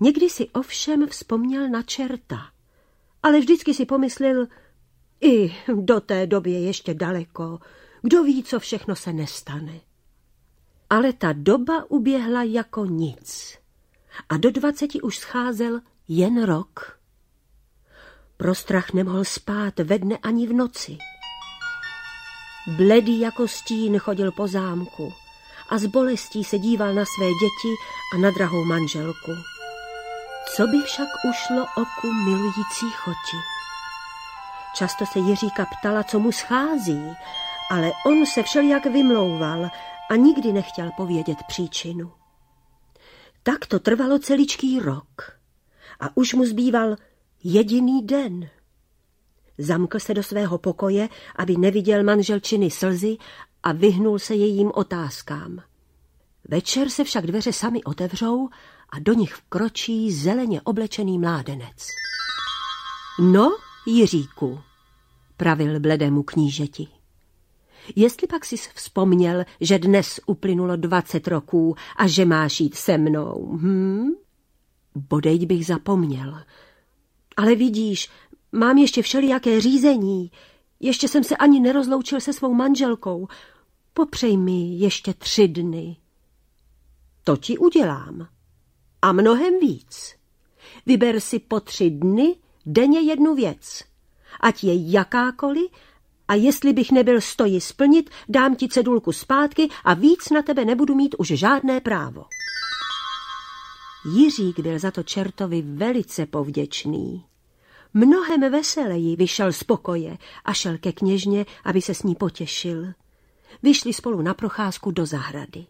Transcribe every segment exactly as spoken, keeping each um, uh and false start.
Někdy si ovšem vzpomněl na čerta, ale vždycky si pomyslel, i do té doby je ještě daleko, kdo ví, co všechno se nestane. Ale ta doba uběhla jako nic a do dvaceti už scházel jen rok. Pro strach nemohl spát ve dne ani v noci. Bledý jako stín chodil po zámku a s bolestí se díval na své děti a na drahou manželku. Co by však ušlo oku milující choti? Často se Jiříka ptala, co mu schází, ale on se všelijak vymlouval a nikdy nechtěl povědět příčinu. Tak to trvalo celičký rok a už mu zbýval jediný den. Zamkl se do svého pokoje, aby neviděl manželčiny slzy a vyhnul se jejím otázkám. Večer se však dveře sami otevřou a do nich vkročí zeleně oblečený mládenec. No, Jiříku, pravil bledému knížeti. Jestli pak jsi vzpomněl, že dnes uplynulo dvacet roků a že máš jít se mnou, hm? Bodejť bych zapomněl. Ale vidíš, mám ještě všelijaké řízení. Ještě jsem se ani nerozloučil se svou manželkou. Popřej mi ještě tři dny. To ti udělám. A mnohem víc. Vyber si po tři dny denně jednu věc. Ať je jakákoliv, a jestli bych nebyl stoji splnit, dám ti cedulku zpátky a víc na tebe nebudu mít už žádné právo. Jiřík byl za to čertovi velice povděčný. Mnohem veseleji vyšel z pokoje a šel ke kněžně, aby se s ní potěšil. Vyšli spolu na procházku do zahrady.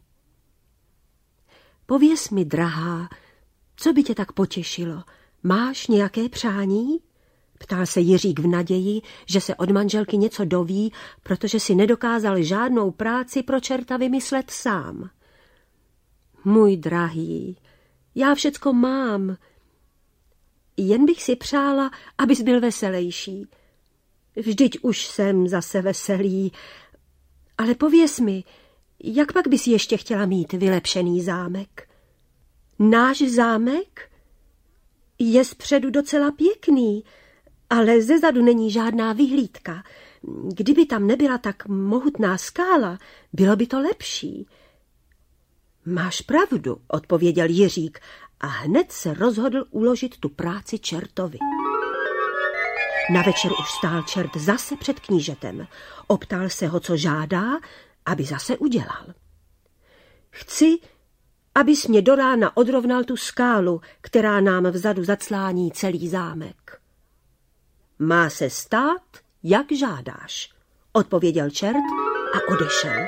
Pověz mi, drahá, co by tě tak potěšilo? Máš nějaké přání? Ptal se Jiřík v naději, že se od manželky něco doví, protože si nedokázal žádnou práci pro čerta vymyslet sám. Můj drahý, já všecko mám. Jen bych si přála, abys byl veselejší. Vždyť už jsem zase veselý. Ale pověz mi, jak pak bys ještě chtěla mít vylepšený zámek? Náš zámek je zpředu docela pěkný, ale zezadu není žádná vyhlídka. Kdyby tam nebyla tak mohutná skála, bylo by to lepší. Máš pravdu, odpověděl Jiřík a hned se rozhodl uložit tu práci čertovi. Na večer už stál čert zase před knížetem. Optal se ho, co žádá, aby zase udělal. Chci, abys mě do rána odrovnal tu skálu, která nám vzadu zaclání celý zámek. Má se stát, jak žádáš, odpověděl čert a odešel.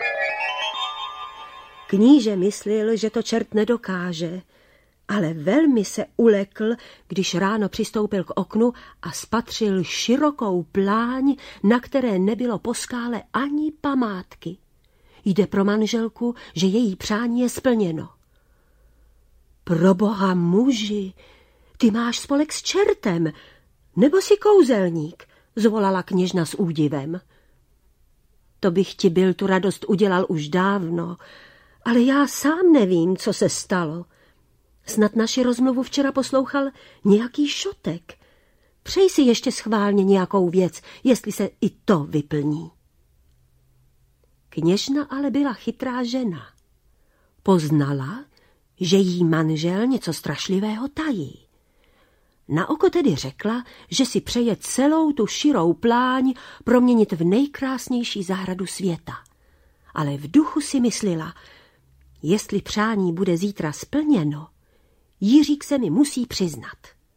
Kníže myslel, že to čert nedokáže, ale velmi se ulekl, když ráno přistoupil k oknu a spatřil širokou pláň, na které nebylo po skále ani památky. Jde pro manželku, že její přání je splněno. Proboha, muži, ty máš spolek s čertem, nebo jsi kouzelník, zvolala kněžna s údivem. To bych ti byl tu radost udělal už dávno, ale já sám nevím, co se stalo. Snad naši rozmluvu včera poslouchal nějaký šotek. Přej si ještě schválně nějakou věc, jestli se i to vyplní. Kněžna ale byla chytrá žena. Poznala, že jí manžel něco strašlivého tají. Na oko tedy řekla, že si přeje celou tu širou pláň proměnit v nejkrásnější zahradu světa. Ale v duchu si myslela, jestli přání bude zítra splněno, Jiřík se mi musí přiznat.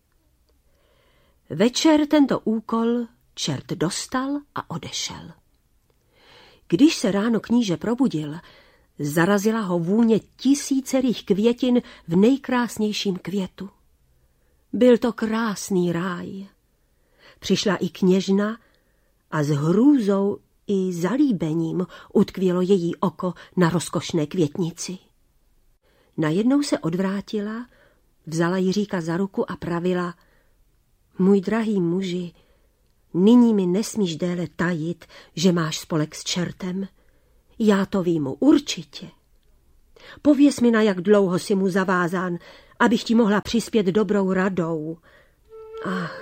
Večer tento úkol čert dostal a odešel. Když se ráno kníže probudil, zarazila ho vůně tisícerých květin v nejkrásnějším květu. Byl to krásný ráj. Přišla i kněžna a s hrůzou i zalíbením utkvělo její oko na rozkošné květnici. Najednou se odvrátila, vzala Jiříka za ruku a pravila: Můj drahý muži, nyní mi nesmíš déle tajit, že máš spolek s čertem. Já to vím určitě. Pověz mi, na jak dlouho si mu zavázán abych ti mohla přispět dobrou radou. Ach,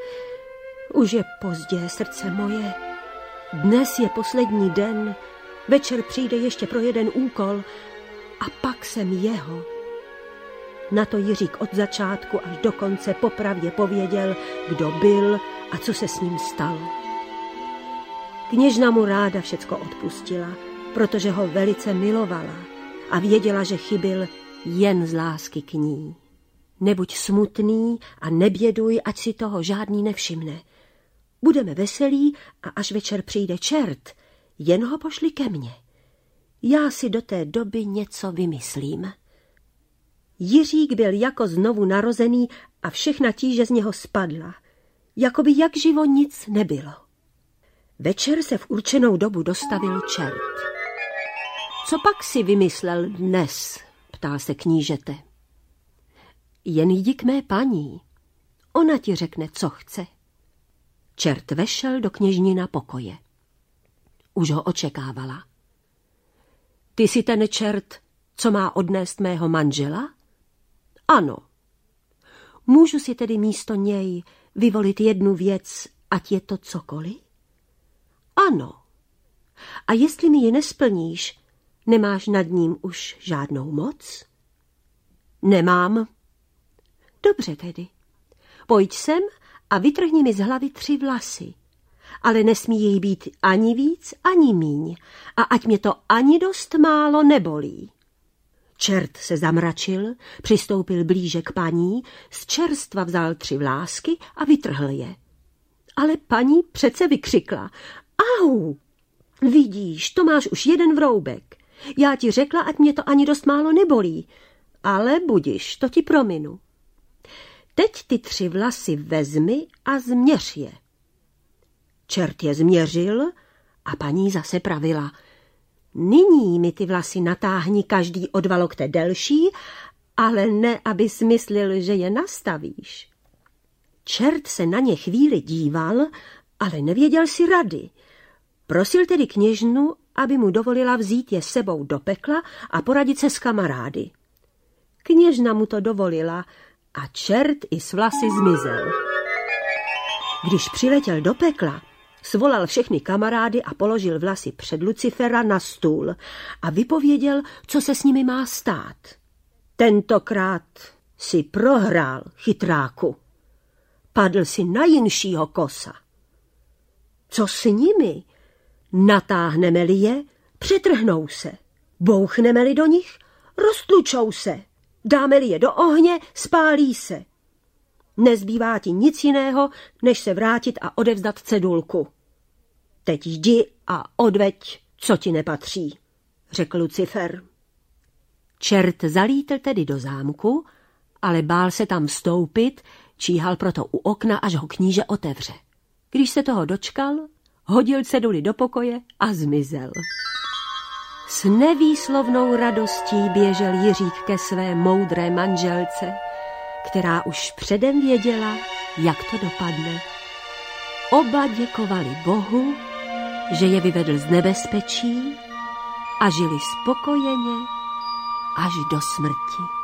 už je pozdě, srdce moje. Dnes je poslední den, večer přijde ještě pro jeden úkol a pak jsem jeho. Na to Jiřík od začátku až do konce popravdě pověděl, kdo byl a co se s ním stalo. Kněžna mu ráda všecko odpustila, protože ho velice milovala a věděla, že chybil jen z lásky k ní. Nebuď smutný a neběduj, ať si toho žádný nevšimne. Budeme veselí a až večer přijde čert, jen ho pošli ke mně. Já si do té doby něco vymyslím. Jiřík byl jako znovu narozený a všechna tíže z něho spadla. Jakoby jak živo nic nebylo. Večer se v určenou dobu dostavil čert. Co pak si vymyslel dnes? Ptal se knížete. Jen jdi k mé paní. Ona ti řekne, co chce. Čert vešel do kněžnina pokoje. Už ho očekávala. Ty jsi ten čert, co má odnést mého manžela? Ano. Můžu si tedy místo něj vyvolit jednu věc, ať je to cokoliv? Ano. A jestli mi ji nesplníš, nemáš nad ním už žádnou moc? Nemám. Dobře tedy. Pojď sem a vytrhni mi z hlavy tři vlasy. Ale nesmí jich být ani víc, ani míň. A ať mě to ani dost málo nebolí. Čert se zamračil, přistoupil blíže k paní, z čerstva vzal tři vlásky a vytrhl je. Ale paní přece vykřikla. Au! Vidíš, to máš už jeden vroubek. Já ti řekla, ať mě to ani dost málo nebolí. Ale budiš, to ti prominu. Teď ty tři vlasy vezmi a změř je. Čert je změřil a paní zase pravila. Nyní mi ty vlasy natáhni každý o dva lokte delší, ale ne, abys myslil, že je nastavíš. Čert se na ně chvíli díval, ale nevěděl si rady. Prosil tedy kněžnu, aby mu dovolila vzít je sebou do pekla a poradit se s kamarády. Kněžna mu to dovolila a čert i s vlasy zmizel. Když přiletěl do pekla, svolal všechny kamarády a položil vlasy před Lucifera na stůl a vypověděl, co se s nimi má stát. Tentokrát si prohrál, chytráku. Padl si na jinšího kosa. Co s nimi? Natáhneme-li je, přetrhnou se. Bouchneme-li do nich, roztlučou se. Dáme-li je do ohně, spálí se. Nezbývá ti nic jiného, než se vrátit a odevzdat cedulku. Teď jdi a odveď, co ti nepatří, řekl Lucifer. Čert zalítl tedy do zámku, ale bál se tam vstoupit, číhal proto u okna, až ho kníže otevře. Když se toho dočkal, hodil ceduli do pokoje a zmizel. S nevýslovnou radostí běžel Jiřík ke své moudré manželce, která už předem věděla, jak to dopadne. Oba děkovali Bohu, že je vyvedl z nebezpečí a žili spokojeně až do smrti.